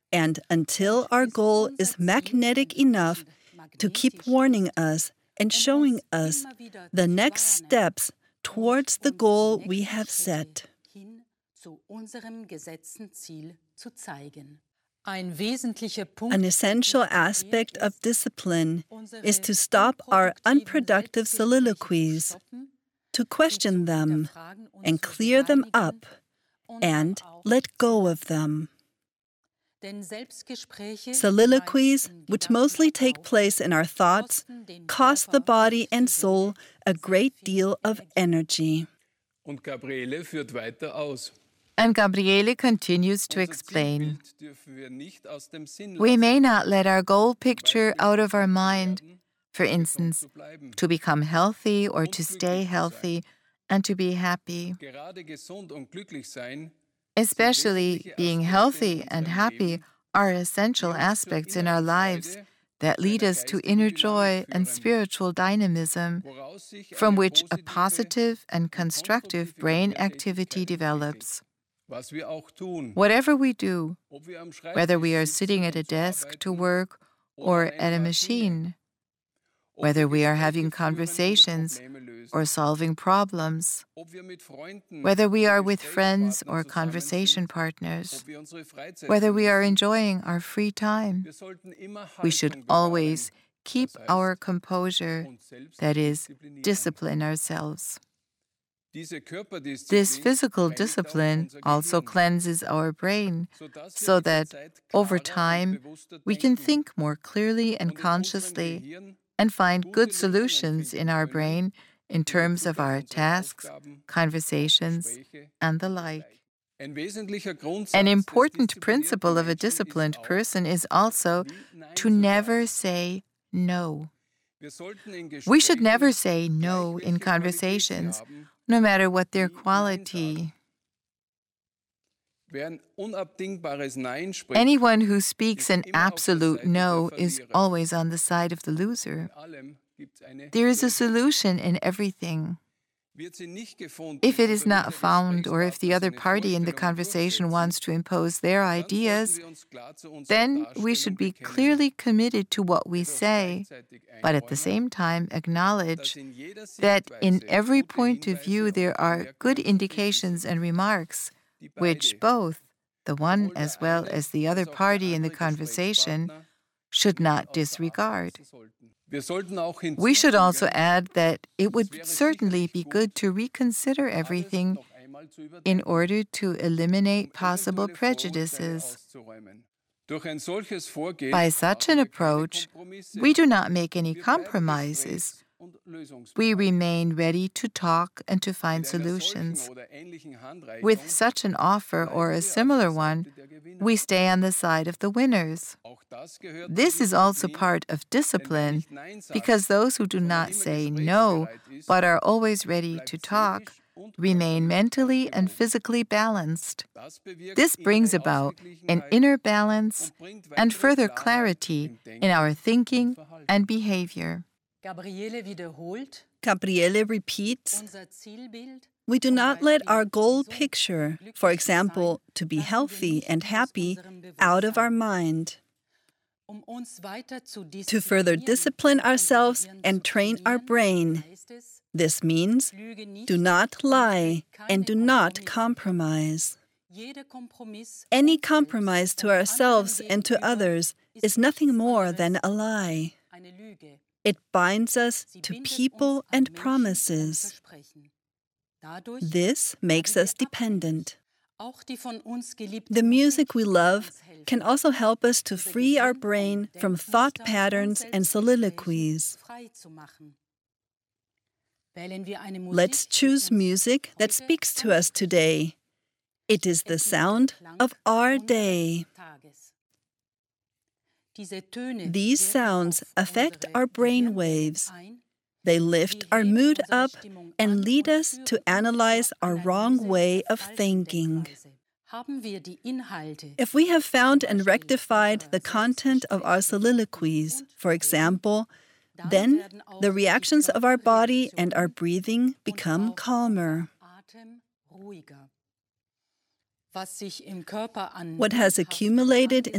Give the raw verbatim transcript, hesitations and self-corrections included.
and until our goal is magnetic enough to keep warning us and showing us the next steps towards the goal we have set. An essential aspect of discipline is to stop our unproductive soliloquies, to question them and clear them up and let go of them. Soliloquies, which mostly take place in our thoughts, cost the body and soul a great deal of energy. Und Gabriele führt weiter aus. And Gabriele continues to explain, we may not let our goal picture out of our mind, for instance, to become healthy or to stay healthy and to be happy. Especially being healthy and happy are essential aspects in our lives that lead us to inner joy and spiritual dynamism, from which a positive and constructive brain activity develops. Whatever we do, whether we are sitting at a desk to work or at a machine, whether we are having conversations or solving problems, whether we are with friends or conversation partners, whether we are enjoying our free time, we should always keep our composure, that is, discipline ourselves. This physical discipline also cleanses our brain, so that, over time, we can think more clearly and consciously and find good solutions in our brain in terms of our tasks, conversations, and the like. An important principle of a disciplined person is also to never say no. We should never say no in conversations, no matter what their quality. Anyone who speaks an absolute no is always on the side of the loser. There is a solution in everything. If it is not found, or if the other party in the conversation wants to impose their ideas, then we should be clearly committed to what we say, but at the same time acknowledge that in every point of view there are good indications and remarks, which both, the one as well as the other party in the conversation, should not disregard. We should also add that it would certainly be good to reconsider everything in order to eliminate possible prejudices. By such an approach, we do not make any compromises. We remain ready to talk and to find solutions. With such an offer or a similar one, we stay on the side of the winners. This is also part of discipline, because those who do not say no, but are always ready to talk, remain mentally and physically balanced. This brings about an inner balance and further clarity in our thinking and behavior. Gabriele repeats, we do not let our goal picture, for example, to be healthy and happy, out of our mind. To further discipline ourselves and train our brain, this means do not lie and do not compromise. Any compromise to ourselves and to others is nothing more than a lie. It binds us to people and promises. This makes us dependent. The music we love can also help us to free our brain from thought patterns and soliloquies. Let's choose music that speaks to us today. It is the sound of our day. These sounds affect our brain waves. They lift our mood up and lead us to analyze our wrong way of thinking. If we have found and rectified the content of our soliloquies, for example, then the reactions of our body and our breathing become calmer. What has accumulated in